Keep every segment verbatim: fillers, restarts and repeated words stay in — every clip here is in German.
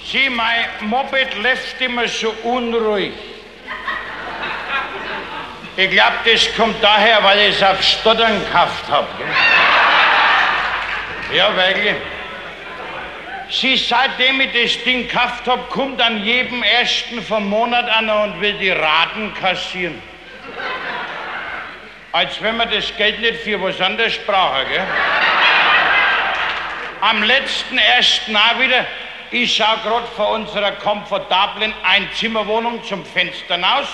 Sie, mein Moped läuft immer so unruhig. Ich glaub, das kommt daher, weil ich es auf Stottern gekauft hab. Gell? Ja, wirklich. Sie, seitdem ich das Ding gekauft hab, kommt an jedem ersten vom Monat einer und will die Raten kassieren. Als wenn man das Geld nicht für was anderes brauchen, gell? Am letzten ersten auch wieder, ich schau grad von unserer komfortablen Einzimmerwohnung zum Fenster raus.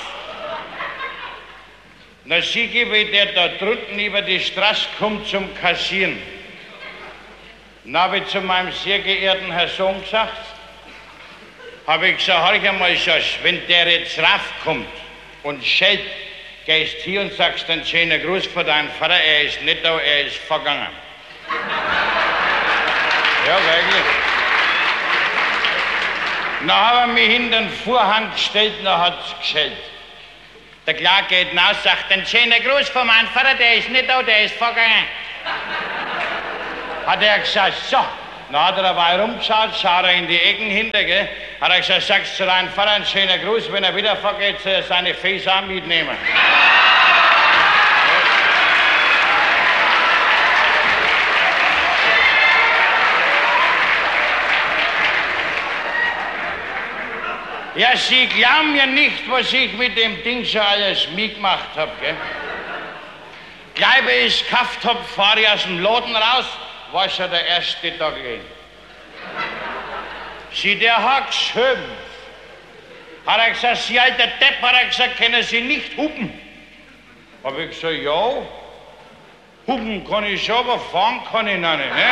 Na, sieh ich, wie der da drunten über die Straße kommt zum Kassieren. Na, habe ich zu meinem sehr geehrten Herrn Sohn gesagt, habe ich gesagt, hör ich einmal, Schorsch, wenn der jetzt raufkommt und schellt, gehst hier und sagst einen schönen Gruß von deinem Vater, er ist nicht da, er ist vergangen. Ja, wirklich. Dann haben wir mich hinter den Vorhang gestellt und dann hat es geschellt. Der Kleine geht hinaus, sagt, einen schönen Gruß von meinem Vater, der ist nicht da, der ist vergangen. Hat er gesagt, so. Dann hat er dabei rumgeschaut, schaut er in die Ecken hinter, gell? Hat er gesagt, sagst zu deinem Vater einen schönen Gruß, wenn er wieder vergeht, soll er seine Fäße auch mitnehmen. Ja, Sie glauben mir nicht, was ich mit dem Ding schon alles mitgemacht hab, gell? Gleich, wie ich es gekauft hab, fahr ich aus dem Laden raus, war schon der erste Tag gehen. Sie, der hat geschimpft. Hat er gesagt, Sie alter Depp, hat er gesagt, können Sie nicht hupen? Hab ich gesagt, ja, hupen kann ich schon, aber fahren kann ich noch nicht, ne?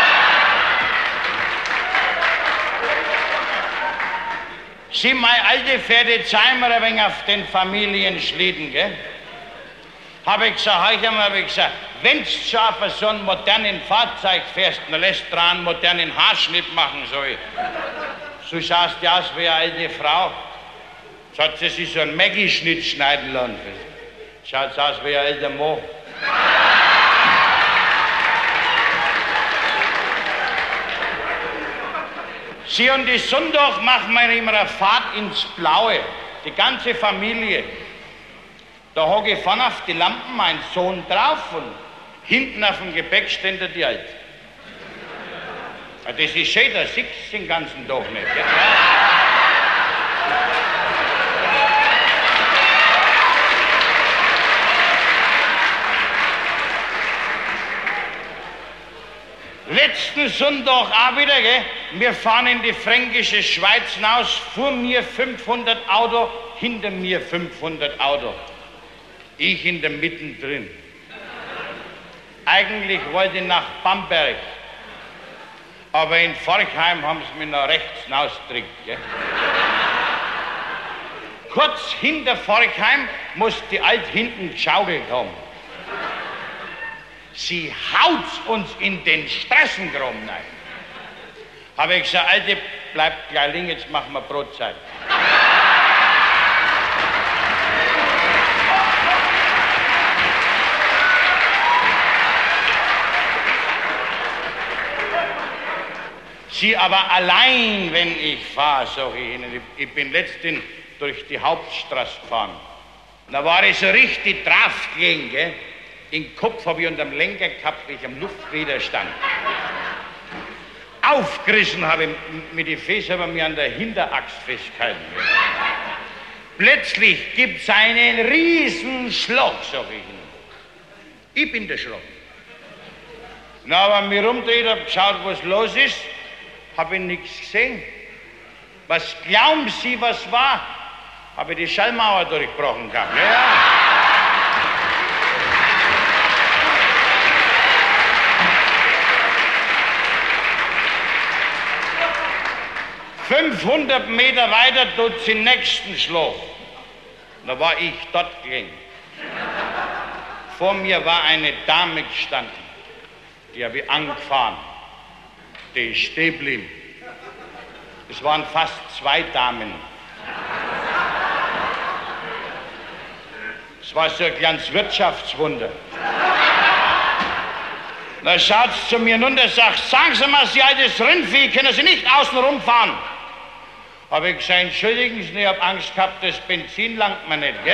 Sie, meine alte Pferde, zeigen mir ein wenig auf den Familienschlitten, gell? Hab ich gesagt, hab ich einmal gesagt, wenn's schon auf so einem modernen Fahrzeug fährst, dann lässt dran einen modernen Haarschnitt machen, so ich. So schaust du aus wie eine alte Frau. Jetzt hat sie sich so einen Maggi-Schnitt schneiden lassen. Schaut aus wie ein alter Mann. Sie, und die Sonntag machen wir immer eine Fahrt ins Blaue, die ganze Familie. Da hocke ich vorne auf die Lampen, mein Sohn drauf und hinten auf dem Gepäckständer die Alte. Ja, das ist schön, da siehst du den ganzen Tag nicht. Ja? Letzten Sonntag auch wieder, gell? Wir fahren in die fränkische Schweiz hinaus, vor mir fünfhundert Auto, hinter mir fünfhundert Auto. Ich in der Mitte drin. Eigentlich wollte ich nach Bamberg, aber in Forchheim haben sie mich nach rechts hinausgedrückt. Kurz hinter Forchheim muss die Alte hinten geschaukelt haben. Sie haut uns in den Straßengraben rein. Habe ich gesagt, Alte, bleibt gleich liegen, jetzt machen wir Brotzeit. Sie, aber allein, wenn ich fahre, sag ich Ihnen, ich, ich bin letztens durch die Hauptstraße gefahren. Da war ich so richtig drauf gelegen, gell? Den Kopf habe ich unterm Lenker gehabt, wie ich am Luftwiderstand. Aufgerissen habe ich mit den Füßen, aber mir an der Hinteraxt festgehalten. Plötzlich gibt es einen Riesenschlag, sag ich Ihnen. Ich bin der Schlag. Na, aber mich rumdreht, hab geschaut, was los ist, habe ich nichts gesehen. Was glauben Sie, was war? Habe ich die Schallmauer durchbrochen gehabt. Ja. fünfhundert Meter weiter tut sie den nächsten Schlag. Da war ich dort gelegen. Vor mir war eine Dame gestanden. Die habe ich angefahren. Die ist stehen geblieben. Es waren fast zwei Damen. Es war so ein kleines Wirtschaftswunder. Da schaut sie zu mir runter und sagt, sagen Sie mal, Sie altes Rindvieh, können Sie nicht außen rumfahren? Hab ich gesagt, entschuldigen Sie, ich hab Angst gehabt, das Benzin langt mir nicht, gell?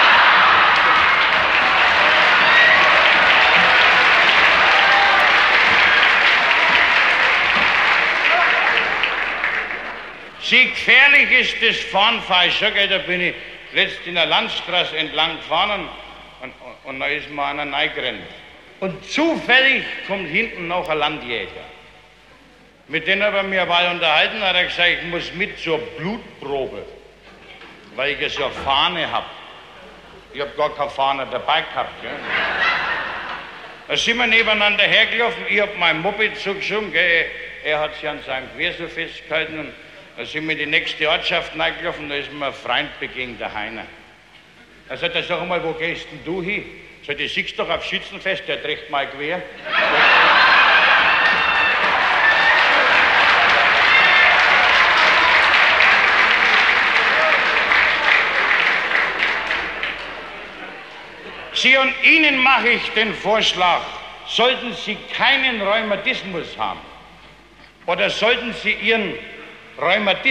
Sie, gefährlich ist das Fahren, fahr ich schon, gell? Da bin ich letzt in der Landstraße entlang gefahren und, und, und da ist mir einer reingerannt. Und zufällig kommt hinten noch ein Landjäger. Mit dem haben wir mir mal unterhalten, hat er gesagt, ich muss mit zur Blutprobe, weil ich ja so eine Fahne hab. Ich hab gar keine Fahne dabei gehabt, gell? Da sind wir nebeneinander hergelaufen, ich hab mein Moped zugeschoben, gell? Er hat sich an seinem Gewehr so festgehalten und da sind wir in die nächste Ortschaft reingelaufen, da ist mir ein Freund begegnet, der Heiner. Er sagt, sag mal, wo gehst denn du hin? Sagt, ich siehst doch auf Schützenfest, der trägt mein Gewehr. Sie, und Ihnen mache ich den Vorschlag, sollten Sie keinen Rheumatismus haben oder sollten Sie Ihren Rheumatismus